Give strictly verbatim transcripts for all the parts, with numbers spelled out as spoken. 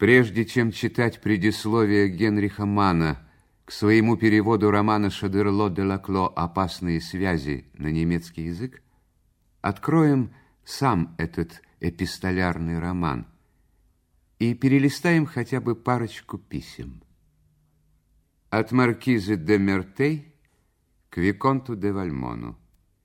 Прежде чем читать предисловие Генриха Манна к своему переводу романа Шодерло де Лакло «Опасные связи» на немецкий язык, откроем сам этот эпистолярный роман и перелистаем хотя бы парочку писем. От маркизы де Мертей к виконту де Вальмону.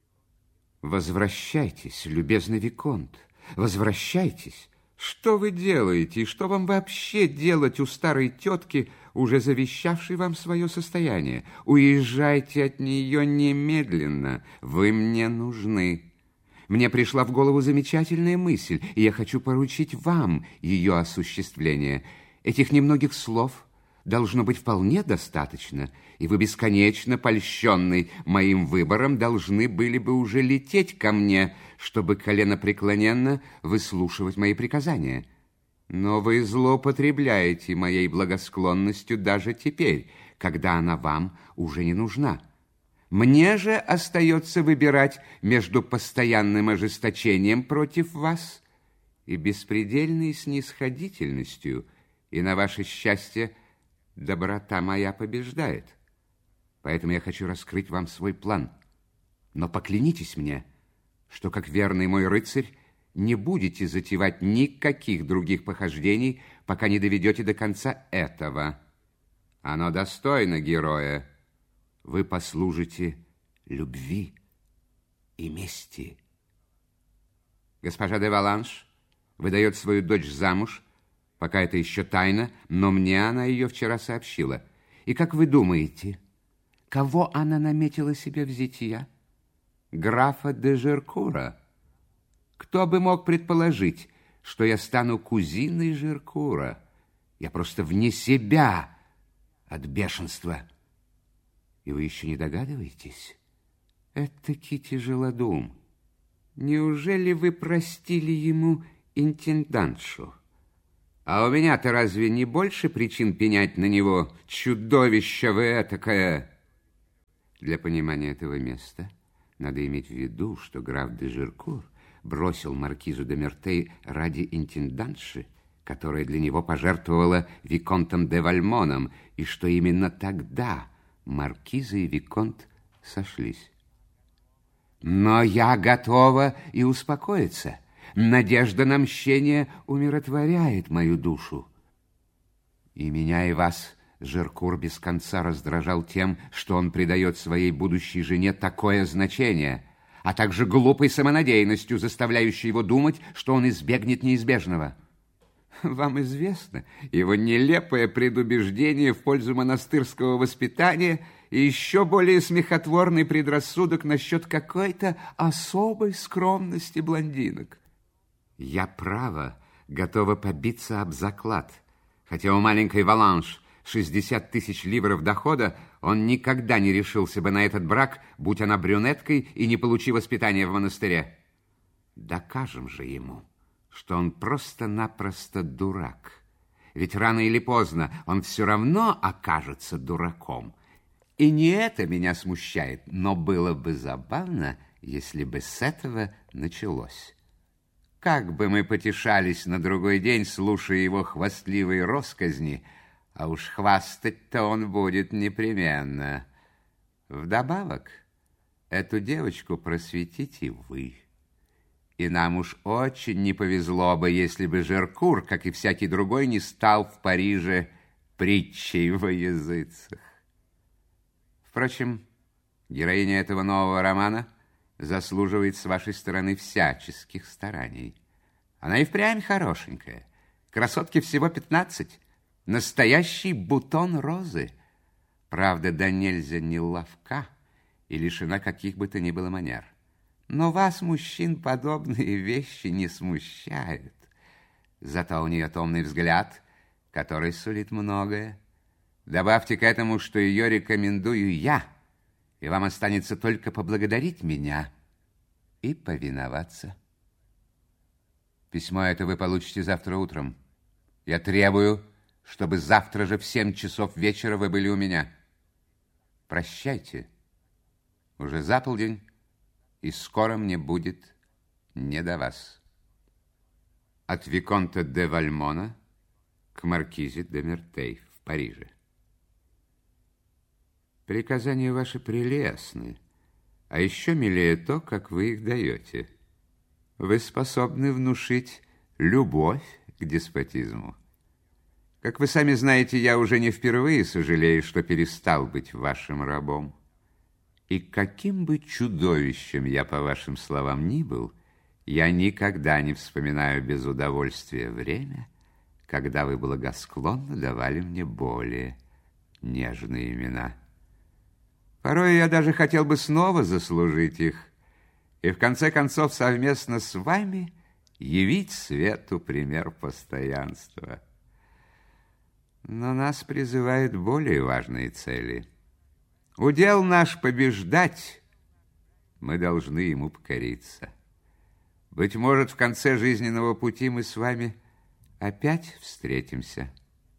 «Возвращайтесь, любезный виконт, возвращайтесь! Что вы делаете, и что вам вообще делать у старой тетки, уже завещавшей вам свое состояние? Уезжайте от нее немедленно, вы мне нужны. Мне пришла в голову замечательная мысль, и я хочу поручить вам ее осуществление. Этих немногих слов должно быть вполне достаточно, и вы, бесконечно польщенный моим выбором, должны были бы уже лететь ко мне, чтобы коленопреклоненно выслушивать мои приказания. Но вы злоупотребляете моей благосклонностью даже теперь, когда она вам уже не нужна. Мне же остается выбирать между постоянным ожесточением против вас и беспредельной снисходительностью, и на ваше счастье доброта моя побеждает. Поэтому я хочу раскрыть вам свой план. Но поклянитесь мне, что, как верный мой рыцарь, не будете затевать никаких других похождений, пока не доведете до конца этого. Оно достойно героя. Вы послужите любви и мести. Госпожа де Валанж выдает свою дочь замуж, пока это еще тайна, но мне она ее вчера сообщила. И как вы думаете, кого она наметила себе в зятья? Графа де Жеркура. Кто бы мог предположить, что я стану кузиной Жеркура? Я просто вне себя от бешенства. И вы еще не догадываетесь? Этакий тяжелодум. Неужели вы простили ему интендантшу? А у меня-то разве не больше причин пенять на него, чудовище вы этакое? Для понимания этого места надо иметь в виду, что граф де Жеркур бросил маркизу де Мертей ради интендантши, которая для него пожертвовала виконтом де Вальмоном, и что именно тогда маркиза и виконт сошлись. Но я готова и успокоиться. Надежда на мщение умиротворяет мою душу. И меня, и вас Жеркур без конца раздражал тем, что он придает своей будущей жене такое значение, а также глупой самонадеянностью, заставляющей его думать, что он избегнет неизбежного. Вам известно его нелепое предубеждение в пользу монастырского воспитания и еще более смехотворный предрассудок насчет какой-то особой скромности блондинок. Я, право, готова побиться об заклад. Хотя у маленькой Валанж шестьдесят тысяч ливров дохода, он никогда не решился бы на этот брак, будь она брюнеткой и не получив воспитания в монастыре. Докажем же ему, что он просто-напросто дурак. Ведь рано или поздно он все равно окажется дураком. И не это меня смущает, но было бы забавно, если бы с этого началось. Как бы мы потешались на другой день, слушая его хвастливые россказни, а уж хвастать-то он будет непременно. Вдобавок, эту девочку просветите вы. И нам уж очень не повезло бы, если бы Жеркур, как и всякий другой, не стал в Париже притчей во языцах. Впрочем, героиня этого нового романа заслуживает с вашей стороны всяческих стараний. Она и впрямь хорошенькая. Красотке всего пятнадцать. Настоящий бутон розы. Правда, да нельзя не ловка и лишена каких бы то ни было манер. Но вас, мужчин, подобные вещи не смущают. Зато у нее томный взгляд, который сулит многое. Добавьте к этому, что ее рекомендую я, и вам останется только поблагодарить меня и повиноваться. Письмо это вы получите завтра утром. Я требую, чтобы завтра же в семь часов вечера вы были у меня. Прощайте. Уже за полдень, и скоро мне будет не до вас. От виконта де Вальмона к маркизе де Мертей в Париже. Приказания ваши прелестны, а еще милее то, как вы их даете. Вы способны внушить любовь к деспотизму. Как вы сами знаете, я уже не впервые сожалею, что перестал быть вашим рабом. И каким бы чудовищем я, по вашим словам, ни был, я никогда не вспоминаю без удовольствия время, когда вы благосклонно давали мне более нежные имена. Порой я даже хотел бы снова заслужить их и, в конце концов, совместно с вами явить свету пример постоянства. Но нас призывают более важные цели. Удел наш побеждать, мы должны ему покориться. Быть может, в конце жизненного пути мы с вами опять встретимся.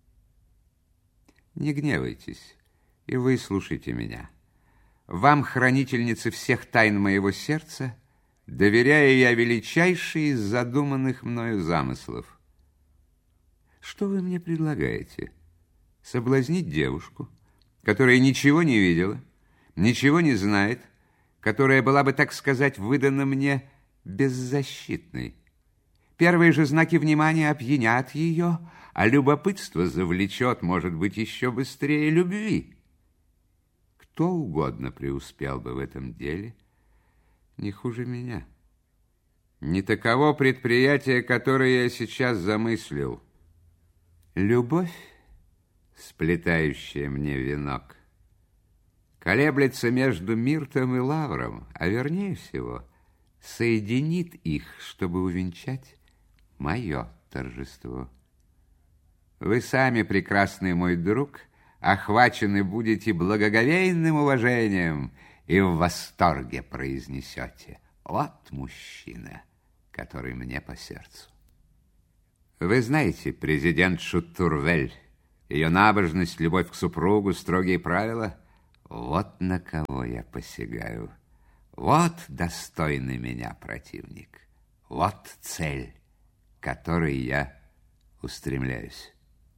Не гневайтесь и выслушайте меня. Вам, хранительнице всех тайн моего сердца, доверяю я величайший из задуманных мною замыслов. Что вы мне предлагаете? Соблазнить девушку, которая ничего не видела, ничего не знает, которая была бы, так сказать, выдана мне беззащитной. Первые же знаки внимания опьянят ее, а любопытство завлечет, может быть, еще быстрее любви. Кто угодно преуспел бы в этом деле, не хуже меня. Не таково предприятие, которое я сейчас замыслил. Любовь, сплетающая мне венок, колеблется между миртом и лавром, а вернее всего соединит их, чтобы увенчать мое торжество. Вы сами, прекрасный мой друг, охвачены будете благоговейным уважением и в восторге произнесете: вот мужчина, который мне по сердцу. Вы знаете президентшу Турвель, ее набожность, любовь к супругу, строгие правила. Вот на кого я посягаю. Вот достойный меня противник. Вот цель, к которой я устремляюсь.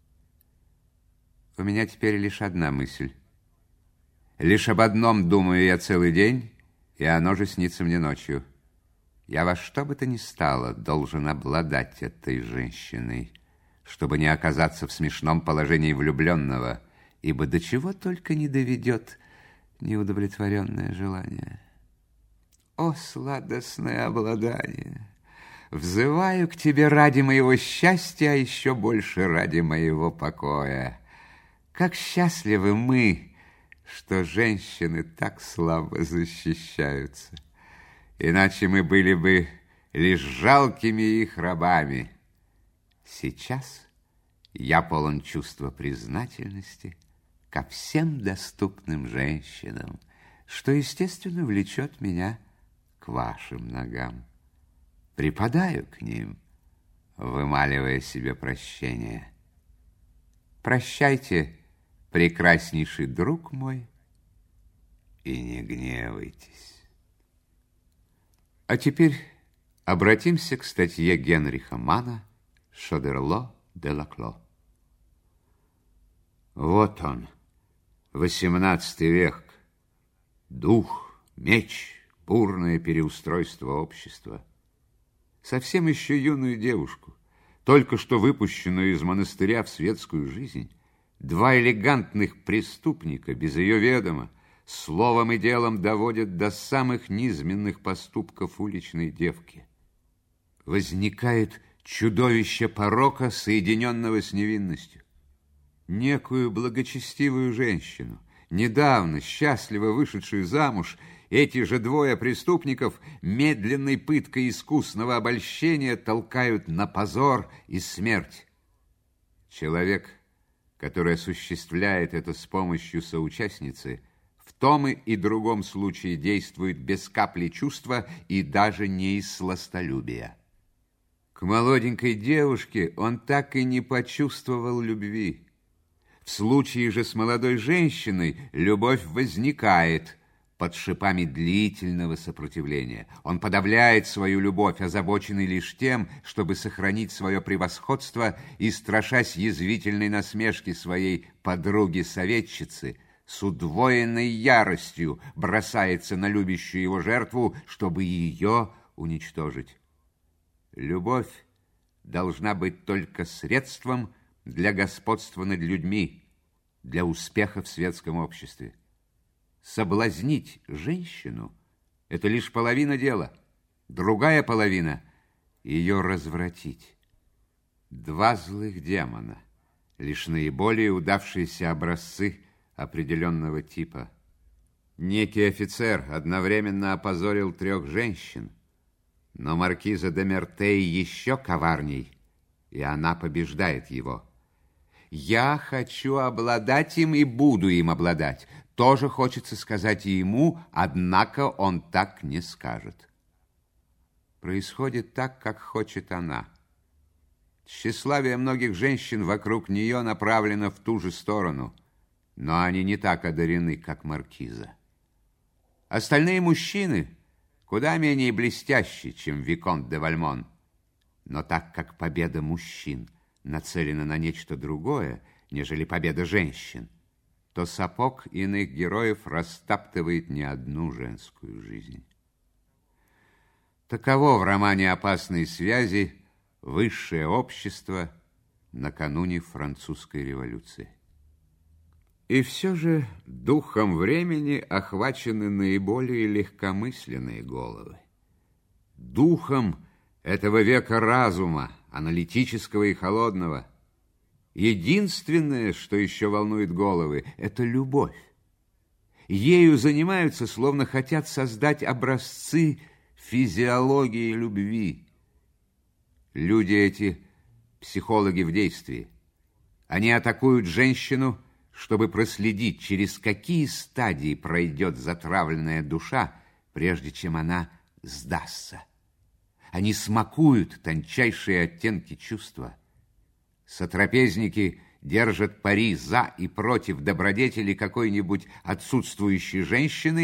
У меня теперь лишь одна мысль. Лишь об одном думаю я целый день, и оно же снится мне ночью. Я во что бы то ни стало должен обладать этой женщиной, чтобы не оказаться в смешном положении влюбленного, ибо до чего только не доведет неудовлетворенное желание. О, сладостное обладание! Взываю к тебе ради моего счастья, а еще больше ради моего покоя. Как счастливы мы, что женщины так слабо защищаются. Иначе мы были бы лишь жалкими их рабами. Сейчас я полон чувства признательности ко всем доступным женщинам, что, естественно, влечет меня к вашим ногам. Припадаю к ним, вымаливая себе прощение. Прощайте, прекраснейший друг мой, и не гневайтесь. А теперь обратимся к статье Генриха Манна «Шодерло де Лакло». Вот он, восемнадцатый век, дух, меч, бурное переустройство общества. Совсем еще юную девушку, только что выпущенную из монастыря в светскую жизнь, два элегантных преступника без ее ведома словом и делом доводят до самых низменных поступков уличной девки. Возникает чудовище порока, соединенного с невинностью. Некую благочестивую женщину, недавно счастливо вышедшую замуж, эти же двое преступников медленной пыткой искусного обольщения толкают на позор и смерть. Человек, который осуществляет это с помощью соучастницы, в том и другом случае действует без капли чувства и даже не из сластолюбия. К молоденькой девушке он так и не почувствовал любви. В случае же с молодой женщиной любовь возникает, под шипами длительного сопротивления. Он подавляет свою любовь, озабоченный лишь тем, чтобы сохранить свое превосходство и, страшась язвительной насмешки своей подруги-советчицы, с удвоенной яростью бросается на любящую его жертву, чтобы ее уничтожить. Любовь должна быть только средством для господства над людьми, для успеха в светском обществе. Соблазнить женщину – это лишь половина дела. Другая половина – ее развратить. Два злых демона – лишь наиболее удавшиеся образцы определенного типа. Некий офицер одновременно опозорил трех женщин, но маркиза де Мертей еще коварней, и она побеждает его. «Я хочу обладать им и буду им обладать». Тоже хочется сказать и ему, однако он так не скажет. Происходит так, как хочет она. Тщеславие многих женщин вокруг нее направлено в ту же сторону, но они не так одарены, как маркиза. Остальные мужчины куда менее блестящие, чем виконт де Вальмон. Но так как победа мужчин нацелена на нечто другое, нежели победа женщин, то сапог иных героев растаптывает не одну женскую жизнь. Таково в романе «Опасные связи» высшее общество накануне французской революции. И все же духом времени охвачены наиболее легкомысленные головы. Духом этого века разума, аналитического и холодного. Единственное, что еще волнует головы, это любовь. Ею занимаются, словно хотят создать образцы физиологии любви. Люди эти – психологи в действии. Они атакуют женщину, чтобы проследить, через какие стадии пройдет затравленная душа, прежде чем она сдастся. Они смакуют тончайшие оттенки чувства. Сотрапезники держат пари за и против добродетели какой-нибудь отсутствующей женщины,